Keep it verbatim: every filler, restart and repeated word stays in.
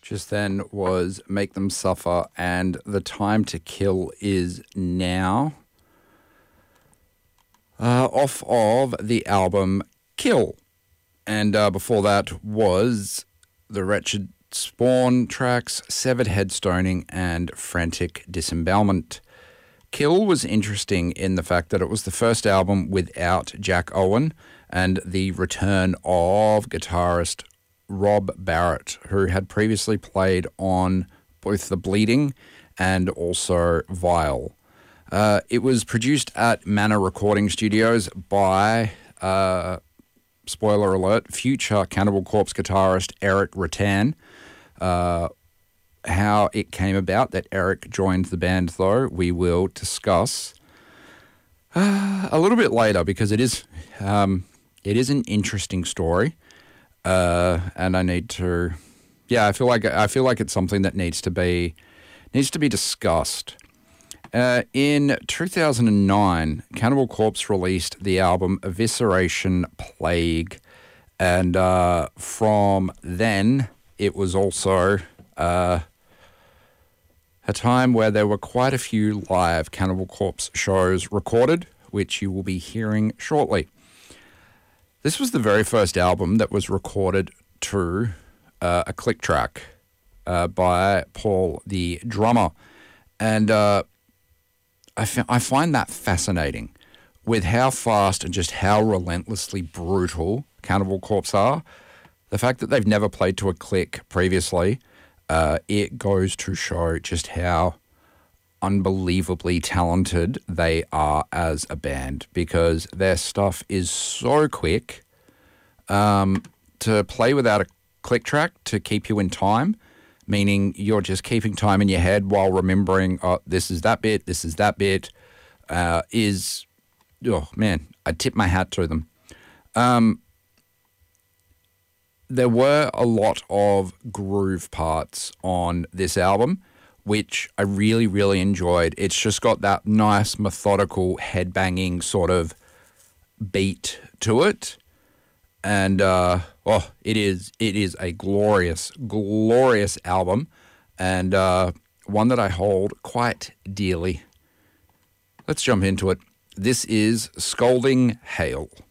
Just then was Make Them Suffer, and the time to kill is now. Uh, off of the album Kill. And uh, before that was the Wretched Spawn tracks, Severed Headstoning and Frantic Disembowelment. Kill was interesting in the fact that it was the first album without Jack Owen and the return of guitarist Rob Barrett, who had previously played on both The Bleeding and also Vile. Uh, it was produced at Manor Recording Studios by, uh, spoiler alert, future Cannibal Corpse guitarist Eric Rattan. Uh, how it came about that Eric joined the band, though, we will discuss uh, a little bit later, because it is um, it is an interesting story. Uh, and I need to, yeah, I feel like I feel like it's something that needs to be needs to be discussed. Uh, in two thousand nine, Cannibal Corpse released the album Evisceration Plague, and uh, from then it was also uh, a time where there were quite a few live Cannibal Corpse shows recorded, which you will be hearing shortly. This was the very first album that was recorded to uh, a click track uh, by Paul, the drummer. And uh, I, f- I find that fascinating with how fast and just how relentlessly brutal Cannibal Corpse are. The fact that they've never played to a click previously, uh, it goes to show just how unbelievably talented they are as a band, because their stuff is so quick. Um, to play without a click track to keep you in time, meaning you're just keeping time in your head while remembering, oh, this is that bit, this is that bit, uh, is, oh man, I tip my hat to them. Um, there were a lot of groove parts on this album, which I really, really enjoyed. It's just got that nice, methodical, headbanging sort of beat to it. And, uh, oh, it is it is a glorious, glorious album, and uh, one that I hold quite dearly. Let's jump into it. This is Scolding Hail.